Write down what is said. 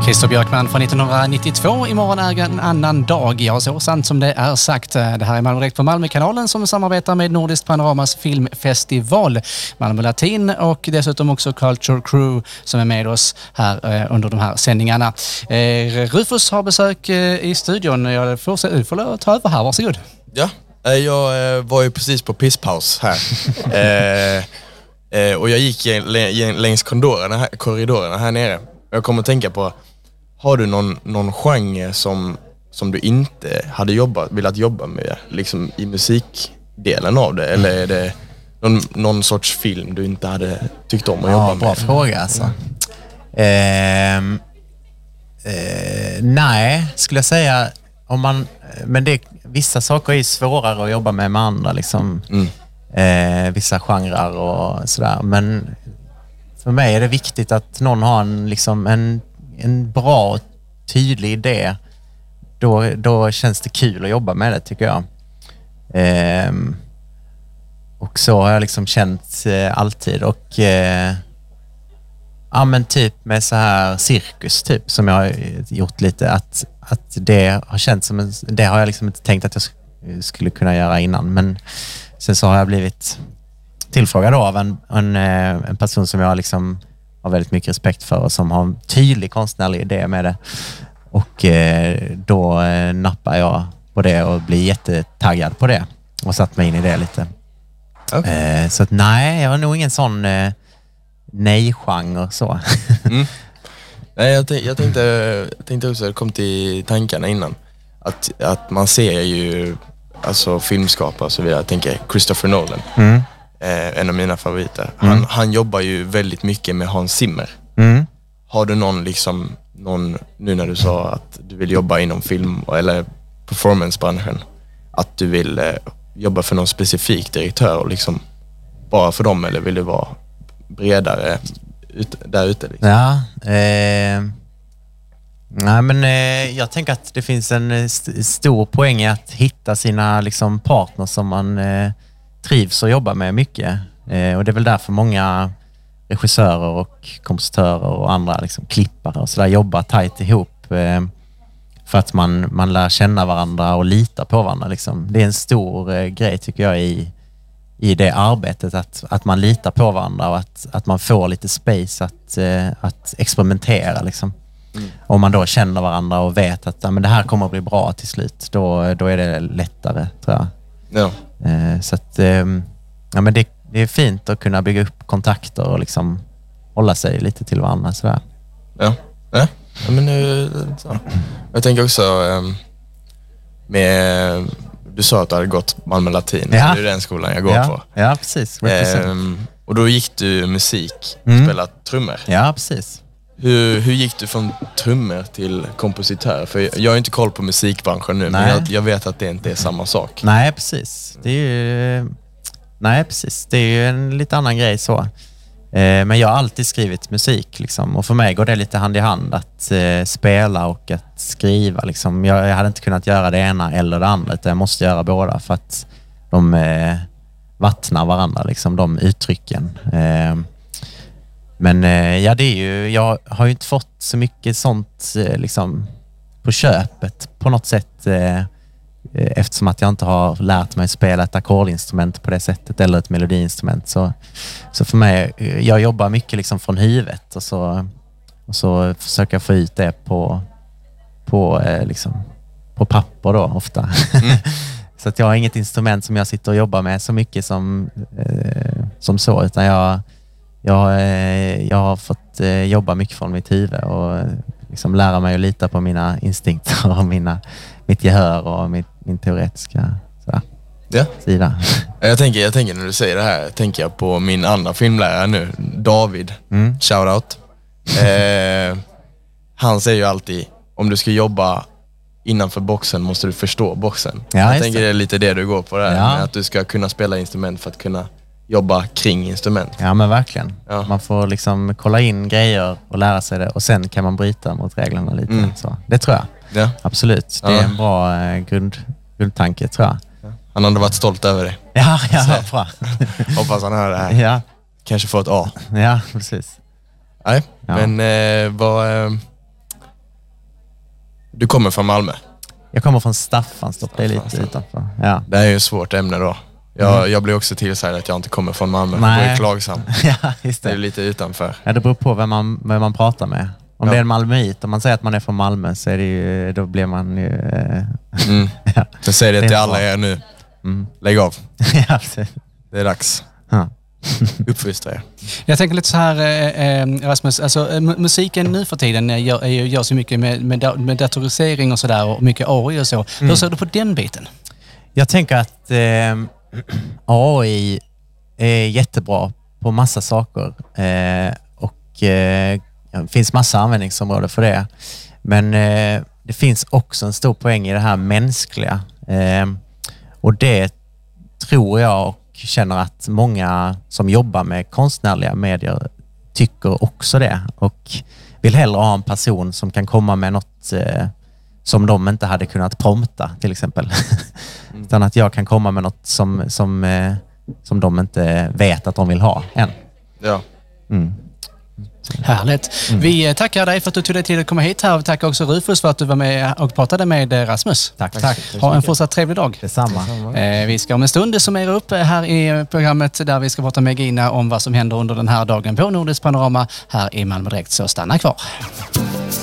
Christer Björkman från 1992. Imorgon är en annan dag. Ja, så sant som det är sagt. Det här är Malmö Direkt på Malmökanalen som samarbetar med Nordiskt Panoramas filmfestival Malmö Latin och dessutom också Culture Crew som är med oss här under de här sändningarna. Rufus har besök i studion. Jag får ta över här. Varsågod. Ja, jag var ju precis på pisspaus här. Och jag gick längs korridorerna här nere. Jag kommer att tänka på, har du någon genre som du inte hade velat jobba med liksom i musikdelen av det? Eller är det någon sorts film du inte hade tyckt om att jobba med? Bra fråga alltså. Nej, skulle jag säga. Men vissa saker är svårare att jobba med andra liksom. Vissa genrer och sådär. Men för mig är det viktigt att någon har en bra och tydlig idé. Då känns det kul att jobba med det, tycker jag. Och så har jag liksom känt alltid. Och ja, men typ med så här cirkus typ som jag har gjort lite, att det har känts som det har jag liksom inte tänkt att jag skulle kunna göra innan, men sen så har jag blivit tillfrågad av en person som jag liksom har väldigt mycket respekt för och som har en tydlig konstnärlig idé med det, och då nappar jag på det och blir jättetaggad på det och satt mig in i det lite. Okay. Så att nej, jag har nog ingen sån nej-genre så. Nej, jag tänkte också, det kom till tankarna innan, att man ser ju alltså filmskapare och så vidare. Jag tänker Christopher Nolan, en av mina favoriter. Han jobbar ju väldigt mycket med Hans Zimmer. Har du någon, nu när du sa att du vill jobba inom film eller performancebranschen, att du vill jobba för någon specifik direktör och liksom bara för dem, eller vill du vara bredare där ute liksom? Ja, nej, men jag tänker att det finns en stor poäng i att hitta sina liksom partners som man trivs och jobbar med mycket. Och det är väl därför många regissörer och kompositörer och andra liksom klippare och sådär jobbar tajt ihop, för att man lär känna varandra och lita på varandra liksom. Det är en stor grej, tycker jag, i det arbetet, att man litar på varandra och att man får lite space att experimentera liksom. Om man då känner varandra och vet att men det här kommer att bli bra till slut, då är det lättare, tror jag. Ja. Så att ja, men det är fint att kunna bygga upp kontakter och liksom hålla sig lite till varandra sådär. Ja, men nu så. Jag tänker också med, du sa att du hade gått Malmö Latin. Det är den skolan jag går på. Ja, precis. Och då gick du musik, spelade trummor. Ja, precis. Hur gick du från trummor till kompositör? För jag har inte koll på musikbranschen nu, men jag vet att det inte är samma sak. Nej, precis. Det är ju en lite annan grej så. Men jag har alltid skrivit musik liksom, och för mig går det lite hand i hand att spela och att skriva liksom. Jag hade inte kunnat göra det ena eller det andra, utan jag måste göra båda för att de vattnar varandra liksom, de uttrycken. Men ja, det är ju, jag har ju inte fått så mycket sånt liksom på köpet på något sätt, eftersom att jag inte har lärt mig spela ett ackordinstrument på det sättet eller ett melodiinstrument, så för mig, jag jobbar mycket liksom från huvudet och så försöker jag få ut det på papper då ofta. Så att jag har inget instrument som jag sitter och jobbar med så mycket som så, utan jag har fått jobba mycket från mitt huvud och liksom lära mig att lita på mina instinkter och mitt gehör och min teoretiska sida. Jag tänker när du säger det här, tänker jag på min andra filmlärare nu, David. Shoutout. Han säger ju alltid, om du ska jobba innanför boxen måste du förstå boxen. Ja, jag tänker det är lite det du går på där, med att du ska kunna spela instrument för att kunna jobba kring instrument. Ja, men verkligen. Ja. Man får liksom kolla in grejer och lära sig det, och sen kan man bryta mot reglerna lite. Så. Det tror jag. Ja. Absolut. Det är en bra grundtanke, tror jag. Ja. Han hade varit stolt över dig. Ja, bra. Hoppas han hör det här. Ja. Kanske få ett A. Ja, precis. Nej, men Du kommer från Malmö? Jag kommer från Staffanstorp, det är lite utanför. Ja. Det är ju ett svårt ämne då. Jag blir också tillsagd att jag inte kommer från Malmö. Nej. Jag är klagsam. Ja, just Det det. är lite utanför. Ja, det beror på vem man pratar med. Om det är en malmöit, om man säger att man är från Malmö så är det ju, då blir man ju... Ja. Jag säger det till alla er nu. Lägg av. Ja, precis. Det är dags. Ja. Uppfostra er. Jag tänker lite så här, Rasmus, alltså musiken nu för tiden gör så mycket med datorisering och sådär och mycket AI och så. Hur ser du på den biten? Jag tänker att AI är jättebra på massa saker och det finns massa användningsområden för det. Men det finns också en stor poäng i det här mänskliga och det tror jag och känner att många som jobbar med konstnärliga medier tycker också det och vill hellre ha en person som kan komma med något som de inte hade kunnat prompta till exempel. Utan att jag kan komma med något som de inte vet att de vill ha än. Ja. Härligt. Vi tackar dig för att du tog dig tid att komma hit här. Vi tackar också Rufus för att du var med och pratade med Rasmus. Tack. Ha en fortsatt trevlig dag. Detsamma. Vi ska om en stund summera upp här i programmet där vi ska prata med Gina om vad som händer under den här dagen på Nordiskt Panorama här i Malmö Direkt. Så stanna kvar.